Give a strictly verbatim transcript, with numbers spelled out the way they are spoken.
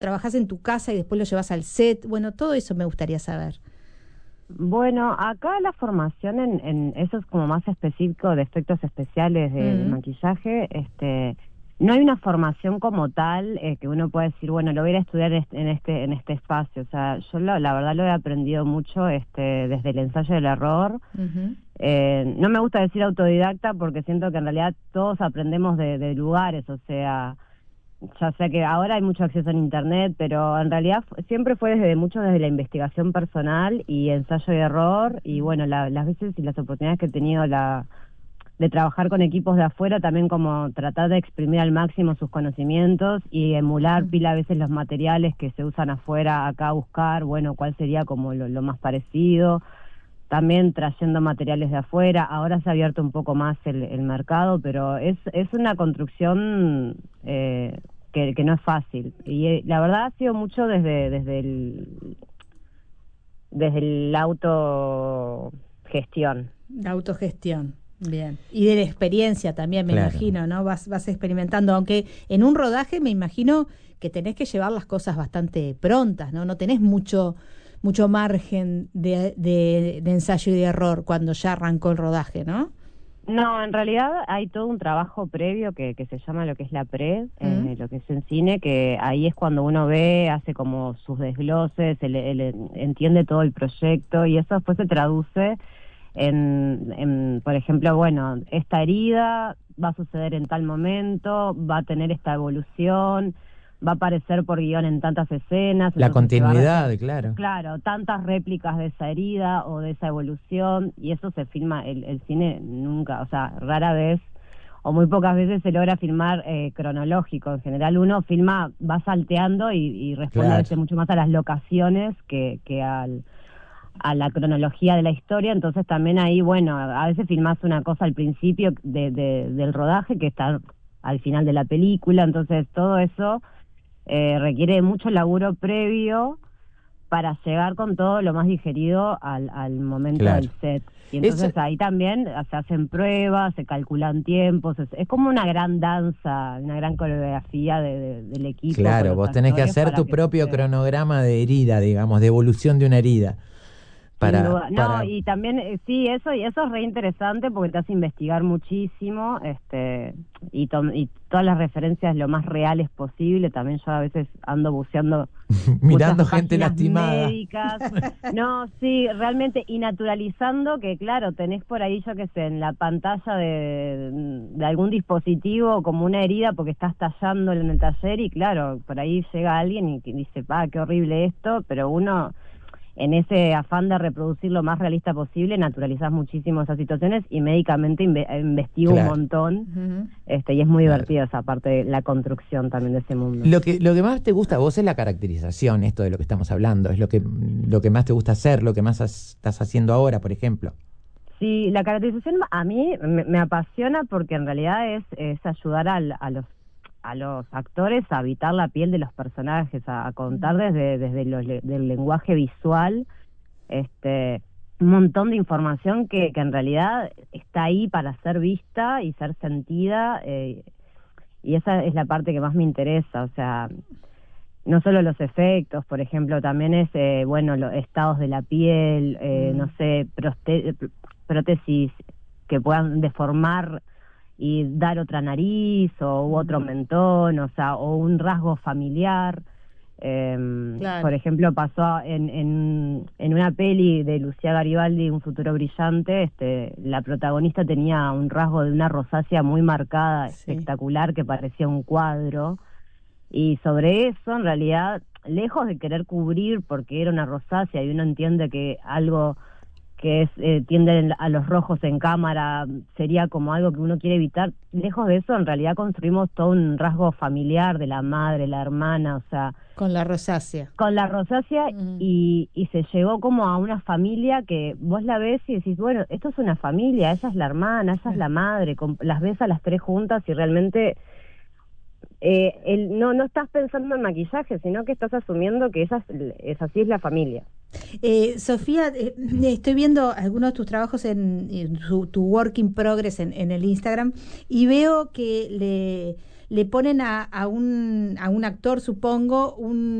trabajás en tu casa y después lo llevas al set? Bueno, todo eso me gustaría saber. Bueno, acá la formación en, en eso es como más específico de efectos especiales de, mm. de maquillaje. Este, no hay una formación como tal eh, que uno pueda decir, bueno, lo voy a ir a estudiar en este en este espacio. O sea, yo lo, la verdad lo he aprendido mucho este, desde el ensayo del error. Uh-huh. Eh, no me gusta decir autodidacta porque siento que en realidad todos aprendemos de, de lugares, o sea, ya sé que ahora hay mucho acceso en internet, pero en realidad siempre fue desde mucho desde la investigación personal y ensayo y error, y bueno, la, las veces y las oportunidades que he tenido la de trabajar con equipos de afuera, también como tratar de exprimir al máximo sus conocimientos y emular pila a veces los materiales que se usan afuera, acá buscar, bueno, cuál sería como lo, lo más parecido. También trayendo materiales de afuera. Ahora se ha abierto un poco más el, el mercado, pero es es una construcción eh, que, que no es fácil. Y eh, la verdad ha sido mucho desde desde el desde el autogestión. La autogestión, bien. Y de la experiencia también, me claro. imagino, ¿no? Vas vas experimentando, aunque en un rodaje me imagino que tenés que llevar las cosas bastante prontas, ¿no? No tenés mucho mucho margen de, de, de ensayo y de error cuando ya arrancó el rodaje, ¿no? No, en realidad hay todo un trabajo previo que, que se llama lo que es la pre, uh-huh. eh, lo que es en cine, que ahí es cuando uno ve, hace como sus desgloses, él, él entiende todo el proyecto y eso después se traduce en, en, por ejemplo, bueno, esta herida va a suceder en tal momento, va a tener esta evolución, va a aparecer por guión en tantas escenas. La continuidad, hacer, claro. Claro, tantas réplicas de esa herida o de esa evolución, y eso se filma, el, el cine nunca, o sea, rara vez, o muy pocas veces se logra filmar eh, cronológico. En general uno filma, va salteando y, y responde claro. a veces mucho más a las locaciones que, que al, a la cronología de la historia. Entonces también ahí, bueno, a veces filmás una cosa al principio de, de, del rodaje que está al final de la película, entonces todo eso Eh, requiere mucho laburo previo para llegar con todo lo más digerido al, al momento claro. del set. Y entonces Eso... ahí también se hacen pruebas, se calculan tiempos, es, es como una gran danza, una gran coreografía de, de, del equipo. Claro, vos tenés que hacer tu que propio suceda. cronograma de herida, digamos, de evolución de una herida. Para, no, para... y también, eh, sí, eso y eso es re interesante porque te hace investigar muchísimo, este y, to- y todas las referencias lo más reales posible. También yo a veces ando buceando mirando gente lastimada. Médicas. No, sí, realmente, y naturalizando que, claro, tenés por ahí, yo qué sé, en la pantalla de, de algún dispositivo como una herida porque estás tallándolo en el taller y, claro, por ahí llega alguien y dice, pa, qué horrible esto, pero uno... en ese afán de reproducir lo más realista posible, naturalizás muchísimo esas situaciones y médicamente inve- investigo claro. un montón, uh-huh. este y es muy divertido claro. esa parte de la construcción también de ese mundo. Lo que lo que más te gusta a vos es la caracterización, esto de lo que estamos hablando, es lo que lo que más te gusta hacer, lo que más has, estás haciendo ahora, por ejemplo. Sí, la caracterización a mí me, me apasiona porque en realidad es, es ayudar al, a los a los actores a habitar la piel de los personajes, a, a contar desde desde lo, del lenguaje visual, este un montón de información que, que en realidad está ahí para ser vista y ser sentida, eh, y esa es la parte que más me interesa. O sea, no solo los efectos, por ejemplo, también es, eh, bueno, los estados de la piel, eh, mm. no sé, proste- prótesis que puedan deformar y dar otra nariz o u otro mentón, o sea, o un rasgo familiar. Eh, claro. Por ejemplo, pasó en, en, en una peli de Lucía Garibaldi, Un futuro brillante, este, la protagonista tenía un rasgo de una rosácea muy marcada, sí. espectacular, que parecía un cuadro. Y sobre eso, en realidad, lejos de querer cubrir porque era una rosácea y uno entiende que algo que es eh, tienden a los rojos en cámara sería como algo que uno quiere evitar, lejos de eso en realidad construimos todo un rasgo familiar de la madre, la hermana, o sea... Con la rosácea. Con la rosácea mm. y, y se llegó como a una familia que vos la ves y decís, bueno, esto es una familia, esa es la hermana, esa es la madre, con, las ves a las tres juntas y realmente... Eh, el, no no estás pensando en maquillaje, sino que estás asumiendo que esa es, es así es la familia. Eh, Sofía, eh, estoy viendo algunos de tus trabajos en, en su, tu work in progress en, en el Instagram y veo que le, le ponen a, a, un, a un actor, supongo, un